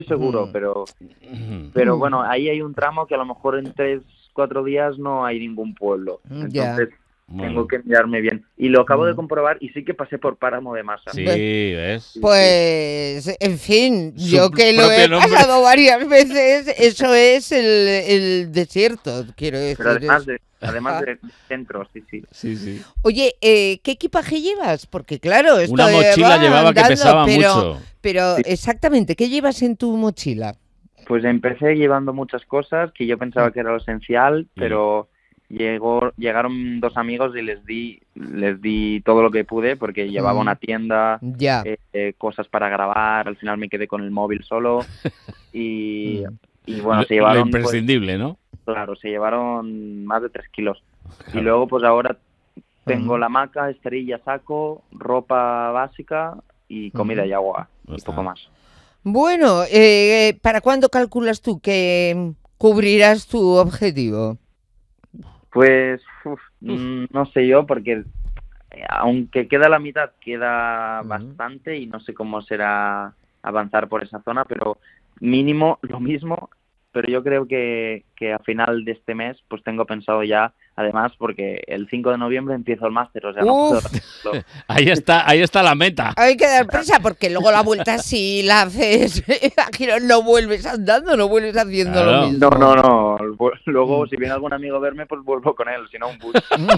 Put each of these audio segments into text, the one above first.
seguro, pero bueno, ahí hay un tramo que a lo mejor en 3-4 días no hay ningún pueblo. Entonces tengo que mirarme bien. Y lo acabo de comprobar y sí que pasé por Páramo de Masa. Sí, ¿ves? Pues, en fin, yo que lo he pasado varias veces, eso es el desierto, quiero decir. Pero además de centro, sí. Oye, ¿qué equipaje llevas? Porque claro, esto una mochila llevaba andando, que pesaba mucho. Pero exactamente, ¿qué llevas en tu mochila? Pues empecé llevando muchas cosas que yo pensaba que era lo esencial, pero llegaron 2 amigos y les di todo lo que pude porque llevaba una tienda, cosas para grabar, al final me quedé con el móvil solo y bueno, se llevaron... Lo imprescindible, ¿no? Claro, se llevaron más de 3 kilos. Claro. Y luego pues ahora tengo la hamaca, esterilla, saco, ropa básica y comida y agua y poco más. Bueno, ¿para cuándo calculas tú que cubrirás tu objetivo? Pues no sé yo, porque aunque queda la mitad, queda bastante y no sé cómo será avanzar por esa zona, pero mínimo lo mismo. Pero yo creo que a final de este mes pues tengo pensado ya, además, porque el 5 de noviembre empiezo el máster, o sea, no puedo hacerlo. Ahí está la meta. Hay que dar prisa, porque luego la vuelta si la haces, no vuelves andando, no vuelves haciendo lo mismo. No. Luego, si viene algún amigo a verme, pues vuelvo con él, si no un bus.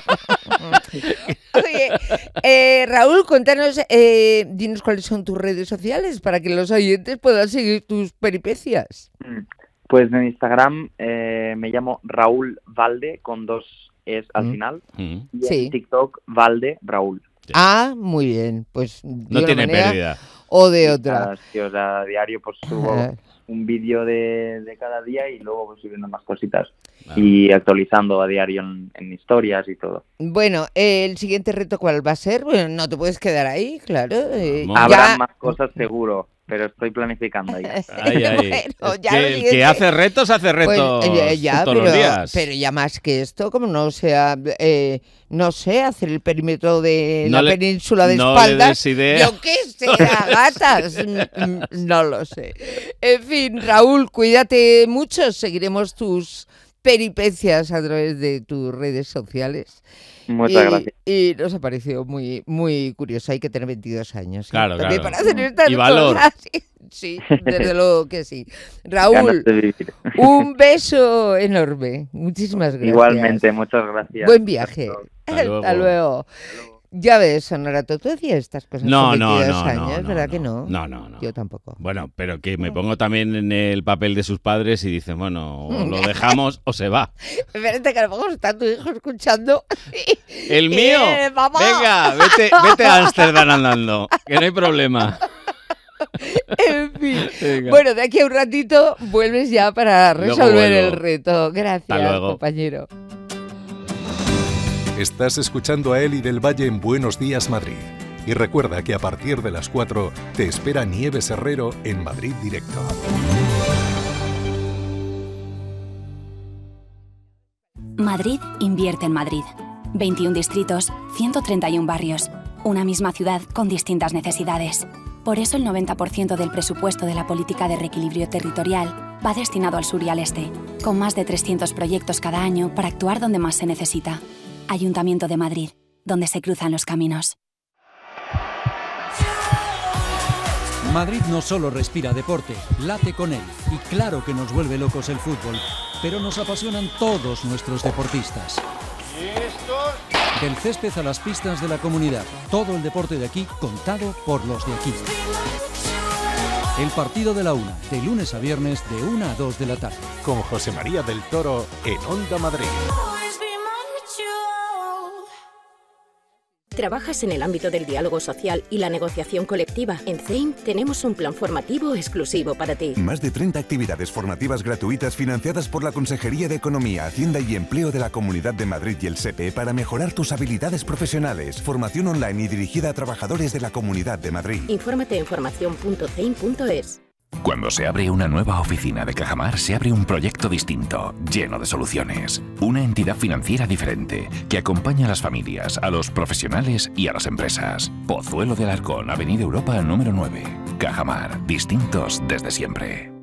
Oye, Raúl, cuéntanos, dinos cuáles son tus redes sociales para que los oyentes puedan seguir tus peripecias. Pues en Instagram me llamo Raúl Valde, con 2 es al final, y en TikTok Valde Raúl. Ah, muy bien, pues no tiene pérdida. O de otra. Sí, o sea, a diario pues subo un vídeo de cada día y luego voy subiendo más cositas y actualizando a diario en historias y todo. Bueno, el siguiente reto, ¿cuál va a ser? Bueno, no te puedes quedar ahí, claro. Habrá más cosas seguro, pero estoy planificando ya. Bueno, el que hace retos pues, todos los días. Pero ya más que esto, como no sea, no sé, hacer el perímetro de la península de Espaldas. Yo qué sé, gatas, no lo sé. En fin, Raúl, cuídate mucho, seguiremos tus peripecias a través de tus redes sociales. Muchas gracias. Y nos ha parecido muy, muy curioso. Hay que tener 22 años. Claro. Para hacer estas y valor. Cosas. Sí, desde luego que sí. Raúl, un beso enorme. Muchísimas gracias. Igualmente, muchas gracias. Buen viaje. Hasta luego. Ya ves, Honorato, tú decías estas cosas con 22 años, ¿verdad que no? No. Yo tampoco. Bueno, pero que me pongo también en el papel de sus padres y dicen, bueno, o lo dejamos o se va. Espérate, que a lo mejor está tu hijo escuchando. ¡El mío! ¡Mamá! Venga, vete a Ámsterdam andando, que no hay problema. En fin. Venga. Bueno, de aquí a un ratito vuelves ya para resolver el reto. Gracias, compañero. Estás escuchando a Eli del Valle en Buenos Días Madrid. Y recuerda que a partir de las 4 te espera Nieves Herrero en Madrid Directo. Madrid invierte en Madrid. 21 distritos, 131 barrios. Una misma ciudad con distintas necesidades. Por eso el 90% del presupuesto de la política de reequilibrio territorial va destinado al sur y al este, con más de 300 proyectos cada año para actuar donde más se necesita. Ayuntamiento de Madrid, donde se cruzan los caminos. Madrid no solo respira deporte, late con él. Y claro que nos vuelve locos el fútbol, pero nos apasionan todos nuestros deportistas. Del césped a las pistas de la comunidad, todo el deporte de aquí contado por los de aquí. El partido de la 1, de lunes a viernes de 1 a 2 de la tarde. Con José María del Toro en Onda Madrid. ¿Trabajas en el ámbito del diálogo social y la negociación colectiva? En CEIM tenemos un plan formativo exclusivo para ti. Más de 30 actividades formativas gratuitas financiadas por la Consejería de Economía, Hacienda y Empleo de la Comunidad de Madrid y el SEPE para mejorar tus habilidades profesionales. Formación online y dirigida a trabajadores de la Comunidad de Madrid. Infórmate en formación.ceim.es. Cuando se abre una nueva oficina de Cajamar, se abre un proyecto distinto, lleno de soluciones. Una entidad financiera diferente, que acompaña a las familias, a los profesionales y a las empresas. Pozuelo de Alarcón, Avenida Europa número 9. Cajamar, distintos desde siempre.